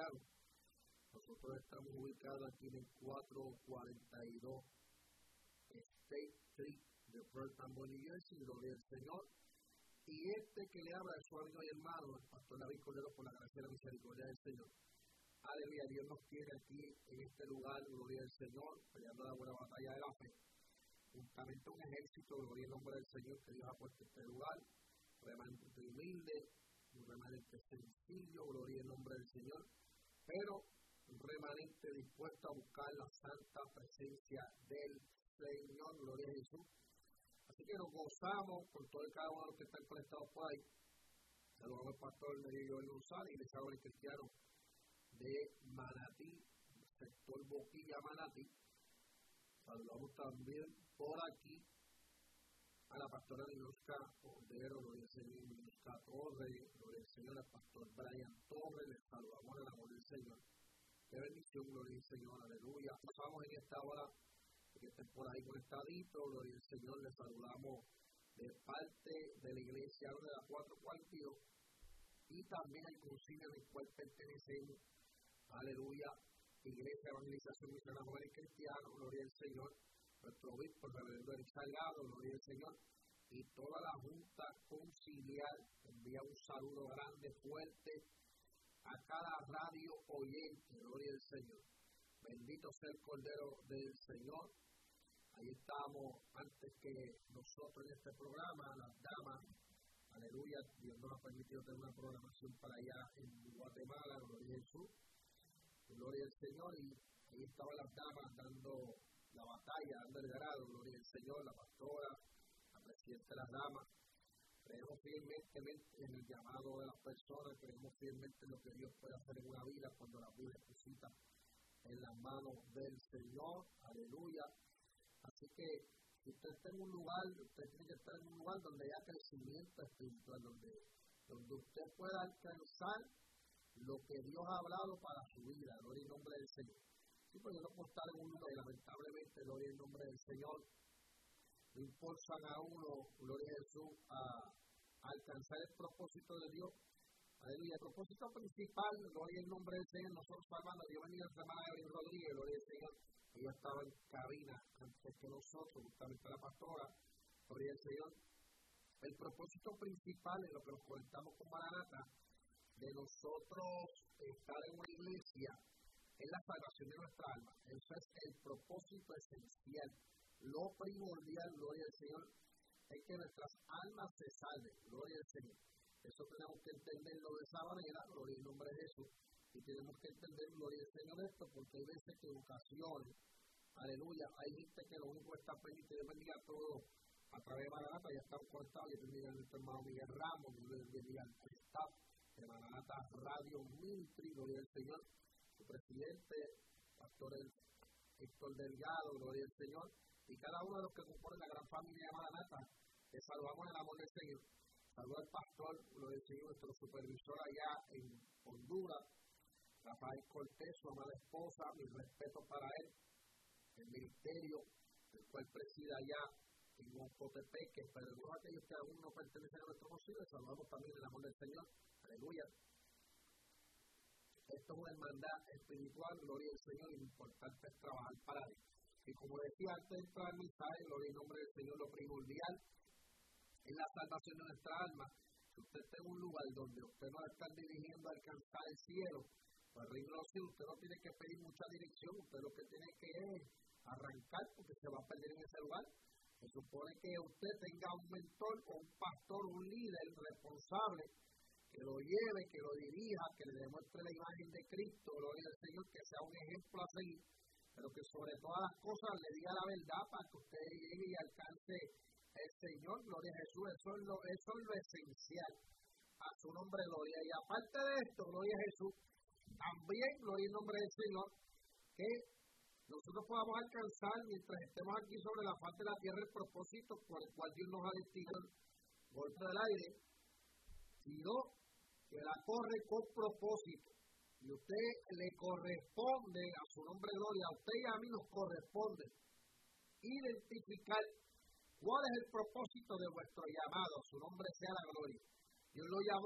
cristiano. Nosotros estamos ubicados aquí en el 442 State Street de Baltimore, New Jersey, gloria al Señor. Y que le habla es su amigo y hermano, el pastor David Cordero, por la gracia y la misericordia del Señor. Aleluya, Dios nos tiene aquí en este lugar, gloria al Señor, peleando la buena batalla de la fe. Juntamente un ejército, gloria al nombre del Señor, que Dios ha puesto en este lugar. Un remanente humilde, un remanente sencillo, gloria al nombre del Señor. Pero un remanente dispuesto a buscar la santa presencia del Señor, gloria a Jesús. Así que nos gozamos con todo y cada uno de los que están conectados por ahí. Saludamos al pastor Medio Joel González, Iglesia Evangélica Cristiana de Manatí, sector Boquilla, Manatí. Saludamos también por aquí a la pastora Ninosca Cordero, gloria al Señor, Ninosca Torres, gloria al Señor, al pastor Brian Torres. Les saludamos en el amor del Señor. Qué bendición, gloria al Señor, aleluya. Pasamos en esta hora, que estén por ahí conectaditos, gloria al Señor. Les saludamos de parte de la iglesia de la 442 y también al concilio al cual pertenecemos, aleluya, Iglesia Evangelización Misionera Joven y Cristiano, gloria al Señor, nuestro obispo, el reverendo Eric Salgado, gloria al Señor, y toda la junta conciliar envía un saludo grande, fuerte, a cada radio oyente, gloria al Señor. Bendito sea el Cordero del Señor. Ahí estamos, antes que nosotros en este programa, las damas, aleluya, Dios nos ha permitido tener una programación para allá en Guatemala, gloria a Jesús, gloria al Señor, y ahí estaban las damas dando la batalla, dando el grado, gloria al Señor, la pastora, la presidenta de las damas. Creemos fielmente en el llamado de las personas, creemos fielmente en lo que Dios puede hacer en una vida cuando la vida deposita en las manos del Señor, aleluya. Así que si usted está en un lugar, usted tiene que estar en un lugar donde haya crecimiento espiritual, donde usted pueda alcanzar lo que Dios ha hablado para su vida, gloria en nombre del Señor. Sí, porque yo no puedo estar en un lugar, lamentablemente, gloria en nombre del Señor, no impulsan a uno, gloria a Jesús, a alcanzar el propósito de Dios. Aleluya, el propósito principal, gloria en nombre del Señor, nosotros salvando, Dios bendiga a la hermana Evelyn Rodríguez, gloria al Señor. Ella estaba en cabina antes que nosotros, justamente la pastora, gloria al Señor. El propósito principal en lo que nos conectamos con Maranata, de nosotros estar en una iglesia, es la salvación de nuestra alma. Eso es el propósito esencial. Lo primordial, gloria al Señor, es que nuestras almas se salven, gloria al Señor. Eso tenemos que entenderlo de esa manera, gloria en nombre de Jesús. Y tenemos que entender, gloria al Señor, esto, porque hay veces que en ocasiones, aleluya, hay gente que lo único que está pendiente, Dios bendiga a todos a través de Maranata, ya están conectados, Dios bendiga a nuestro hermano Miguel Ramos, Dios bendiga al staff de Maranata Radio Ministry, gloria al Señor, su presidente, pastor Héctor Delgado, gloria al Señor, y cada uno de los que componen la gran familia de Maranata, les saludamos en el amor del Señor. Saludos al pastor, gloria al Señor, nuestro supervisor allá en Honduras, Rafael Cortés, su amada esposa, mi respeto para él, el ministerio, el cual preside allá en Moncotepeque, pero todos aquellos que aún no pertenecen a nuestro concilio, saludamos también el amor del Señor, aleluya. Esto es una hermandad espiritual, gloria al Señor, y lo importante es trabajar para él. Y como decía antes de entrar al mensaje, gloria en nombre del Señor, lo primordial es la salvación de nuestra alma. Si usted está en un lugar donde usted no está dirigiendo a alcanzar el cielo, pues reino de los cielos, usted no tiene que pedir mucha dirección, usted lo que tiene que es arrancar porque se va a perder en ese lugar. Se supone que usted tenga un mentor o un pastor, un líder responsable que lo lleve, que lo dirija, que le demuestre la imagen de Cristo, gloria al Señor, que sea un ejemplo a seguir, pero que sobre todas las cosas le diga la verdad para que usted llegue y alcance el Señor, gloria a Jesús. Eso es lo esencial. A su nombre, gloria. Y aparte de esto, gloria a Jesús, también, gloria en nombre del Señor, que nosotros podamos alcanzar, mientras estemos aquí sobre la faz de la tierra, el propósito por el cual Dios nos ha destinado golpe del aire, sino que la corre con propósito. Y usted le corresponde, a su nombre gloria, a usted y a mí nos corresponde identificar cuál es el propósito de vuestro llamado. A su nombre sea la gloria. Dios lo llamó